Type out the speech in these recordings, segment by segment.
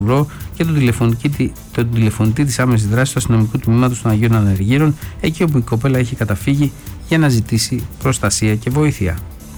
και τον τηλεφωνητή της άμεσης δράσης του αστυνομικού τμήματος των Αγίων Ανεργύρων, εκεί όπου η κοπέλα είχε καταφύγει για να ζητήσει προστασία και βοήθεια.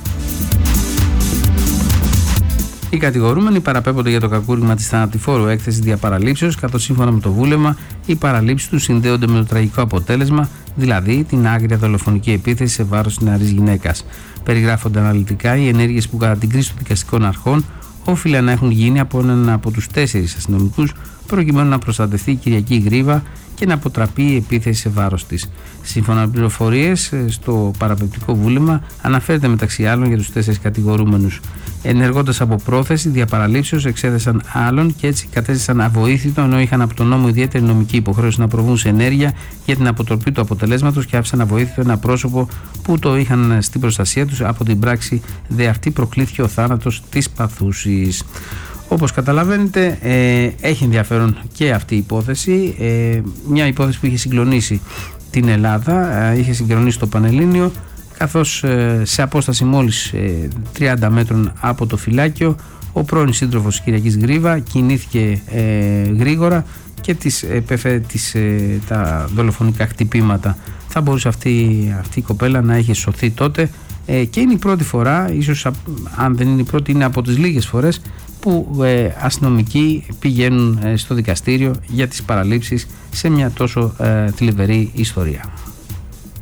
Οι κατηγορούμενοι παραπέμπονται για το κακούργημα της θανατηφόρου έκθεσης διαπαραλήψεως, καθώς σύμφωνα με το βούλευμα οι παραλήψεις τους συνδέονται με το τραγικό αποτέλεσμα, δηλαδή την άγρια δολοφονική επίθεση σε βάρος της νεαρής γυναίκας. Περιγράφονται αναλυτικά οι ενέργειες που κατά την κρίση των δικαστικών αρχών όφιλαν να έχουν γίνει από έναν από τους 4 αστυνομικούς, προκειμένου να προστατευτεί η Κυριακή Γρίβα και να αποτραπεί η επίθεση σε βάρος της. Σύμφωνα με πληροφορίες, στο παραπεπτικό βούλευμα αναφέρεται μεταξύ άλλων για τους 4 κατηγορούμενους. Ενεργώντας από πρόθεση διαπαραλήψεως, εξέθεσαν άλλον και έτσι κατέστησαν αβοήθητο, ενώ είχαν από τον νόμο ιδιαίτερη νομική υποχρέωση να προβούν σε ενέργεια για την αποτροπή του αποτελέσματος και άφησαν αβοήθητο ένα πρόσωπο που το είχαν στην προστασία τους. Από την πράξη δε αυτή προκλήθηκε ο θάνατος της παθούσης. Όπως καταλαβαίνετε, έχει ενδιαφέρον και αυτή η υπόθεση, μια υπόθεση που είχε συγκλονίσει την Ελλάδα, είχε συγκλονίσει το Πανελλήνιο, καθώς σε απόσταση μόλις 30 μέτρων από το φυλάκιο ο πρώην σύντροφος της Κυριακής Γρίβα κινήθηκε γρήγορα και της επέφερε τα δολοφονικά χτυπήματα. Θα μπορούσε αυτή η κοπέλα να έχει σωθεί τότε, και είναι η πρώτη φορά, ίσως αν δεν είναι η πρώτη, είναι από τις λίγες φορές που αστυνομικοί πηγαίνουν στο δικαστήριο για τις παραλήψεις σε μια τόσο θλιβερή ιστορία.